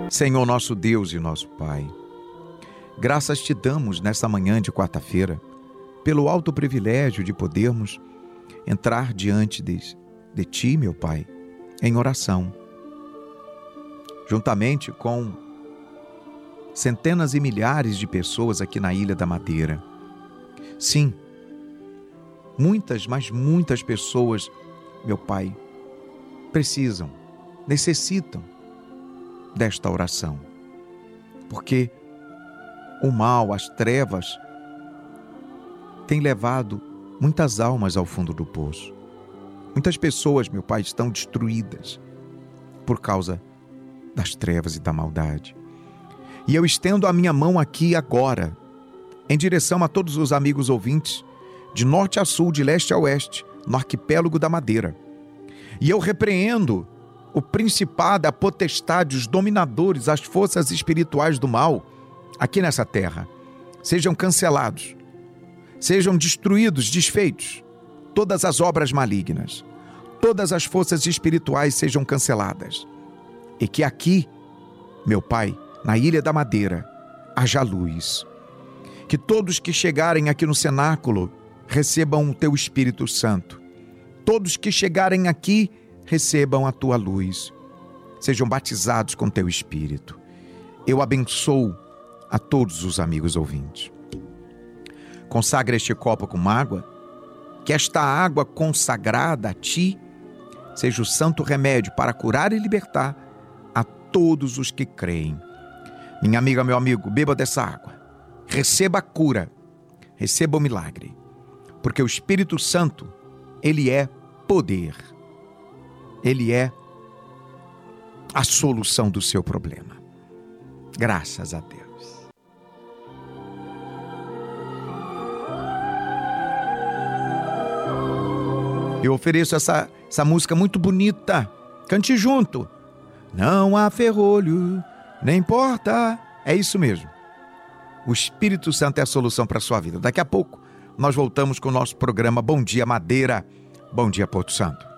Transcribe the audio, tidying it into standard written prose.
Senhor nosso Deus e nosso Pai, graças te damos nesta manhã de quarta-feira pelo alto privilégio de podermos entrar diante de ti, meu Pai, em oração, juntamente com centenas e milhares de pessoas aqui na Ilha da Madeira. Sim, muitas, mas muitas pessoas, meu Pai, necessitam desta oração, porque o mal, as trevas, têm levado muitas almas ao fundo do poço. Muitas pessoas, meu Pai, estão destruídas por causa das trevas e da maldade. E eu estendo a minha mão aqui agora, em direção a todos os amigos ouvintes, de norte a sul, de leste a oeste, no arquipélago da Madeira. E eu repreendo o principado, a potestade, os dominadores, as forças espirituais do mal aqui nessa terra. Sejam cancelados, sejam destruídos, desfeitos, todas as obras malignas, todas as forças espirituais sejam canceladas. E que aqui, meu Pai, na Ilha da Madeira, haja luz. Que todos que chegarem aqui no cenáculo recebam o teu Espírito Santo. Todos que chegarem aqui recebam a tua luz. Sejam batizados com teu Espírito. Eu abençoo a todos os amigos ouvintes. Consagra este copo com água, que esta água consagrada a ti seja o santo remédio para curar e libertar a todos os que creem. Minha amiga, meu amigo, beba dessa água. Receba a cura, receba o milagre, porque o Espírito Santo, ele é poder. Ele é a solução do seu problema. Graças a Deus. Eu ofereço essa música muito bonita. Cante junto. Não há ferrolho, nem porta. É isso mesmo. O Espírito Santo é a solução para a sua vida. Daqui a pouco nós voltamos com o nosso programa Bom Dia Madeira, Bom Dia Porto Santo.